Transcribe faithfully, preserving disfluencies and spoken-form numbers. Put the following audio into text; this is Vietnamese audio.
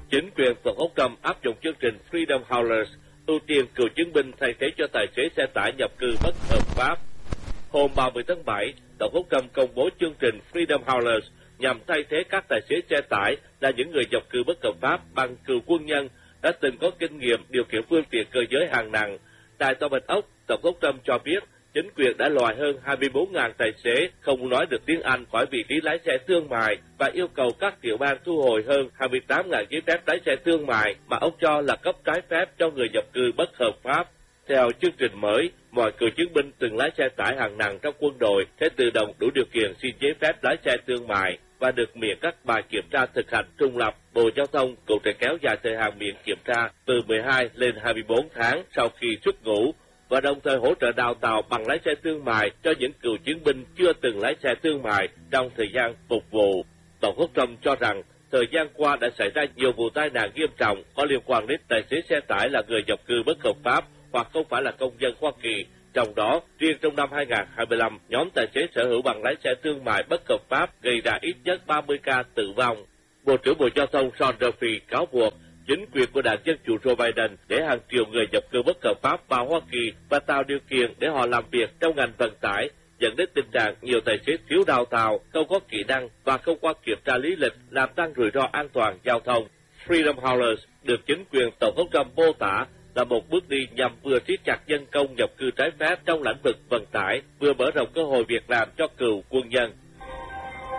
Chính quyền Tổng thống Trump áp dụng chương trình Freedom Haulers, ưu tiên cựu chiến binh thay thế cho tài xế xe tải nhập cư bất hợp pháp. Hôm ba mươi tháng bảy, Tổng thống Trump công bố chương trình Freedom Haulers nhằm thay thế các tài xế xe tải là những người nhập cư bất hợp pháp bằng cựu quân nhân đã từng có kinh nghiệm điều khiển phương tiện cơ giới hạng nặng. Tại Tòa Bạch Ốc, Tổng thống Trump cho biết chính quyền đã loại hơn hai mươi bốn nghìn tài xế không nói được tiếng Anh khỏi vị trí lái xe thương mại và yêu cầu các tiểu bang thu hồi hơn hai mươi tám nghìn giấy phép lái xe thương mại mà ông cho là cấp trái phép cho người nhập cư bất hợp pháp. Theo chương trình mới, mọi cựu chiến binh từng lái xe tải hạng nặng trong quân đội sẽ tự động đủ điều kiện xin giấy phép lái xe thương mại và được miễn các bài kiểm tra thực hành trung lập. Bộ Giao thông cũng sẽ kéo dài thời hạn miễn kiểm tra từ mười hai lên hai mươi bốn tháng sau khi xuất ngũ và đồng thời hỗ trợ đào tạo bằng lái xe thương mại cho những cựu chiến binh chưa từng lái xe thương mại trong thời gian phục vụ. Tổng thống Trump cho rằng thời gian qua đã xảy ra nhiều vụ tai nạn nghiêm trọng có liên quan đến tài xế xe tải là người nhập cư bất hợp pháp hoặc không phải là công dân Hoa Kỳ. Trong đó, riêng trong năm hai nghìn không trăm hai mươi lăm, nhóm tài xế sở hữu bằng lái xe thương mại bất hợp pháp gây ra ít nhất ba mươi ca tử vong. Bộ trưởng Bộ Giao thông Sean Duffy cáo buộc chính quyền của đảng Dân Chủ Joe Biden để hàng triệu người nhập cư bất hợp pháp vào Hoa Kỳ và tạo điều kiện để họ làm việc trong ngành vận tải, dẫn đến tình trạng nhiều tài xế thiếu đào tạo, không có kỹ năng và không qua kiểm tra lý lịch, làm tăng rủi ro an toàn giao thông. Freedom Haulers được chính quyền Tổng thống Trump mô tả là một bước đi nhằm vừa siết chặt dân công nhập cư trái phép trong lĩnh vực vận tải, vừa mở rộng cơ hội việc làm cho cựu quân nhân.